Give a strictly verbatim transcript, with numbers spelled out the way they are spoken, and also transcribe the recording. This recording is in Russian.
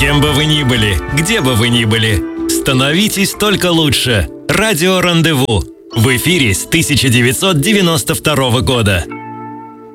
Кем бы вы ни были, где бы вы ни были, становитесь только лучше. Радио «Рандеву». В эфире с тысяча девятьсот девяносто второго года.